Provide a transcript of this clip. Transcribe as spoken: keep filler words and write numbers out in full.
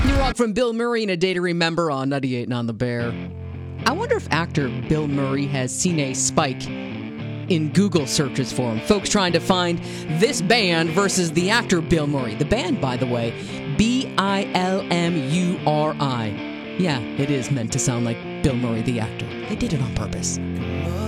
New rock from Bill Murray and A Day to Remember on ninety-eight and on The Bear. I wonder if actor Bill Murray has seen a spike in Google searches for him. Folks trying to find this band versus the actor Bill Murray. The band, by the way, B I L M U R I. Yeah, it is meant to sound like Bill Murray, the actor. They did it on purpose.